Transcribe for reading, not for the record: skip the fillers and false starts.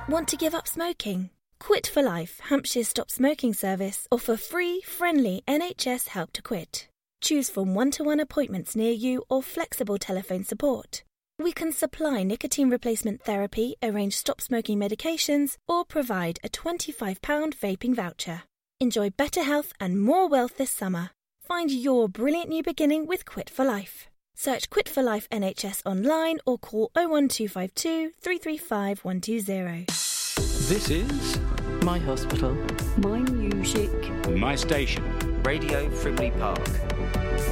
Want to give up smoking? Quit for Life, Hampshire's stop smoking service, offer free, friendly NHS help to quit. Choose from one-to-one appointments near you or flexible telephone support. We can supply nicotine replacement therapy, arrange stop smoking medications, or provide a £25 vaping voucher. Enjoy better health and more wealth this summer. Find your brilliant new beginning with Quit for Life. Search Quit for Life NHS online or call 01252 335 120. This is My hospital. My music. My station. Radio Frimley Park.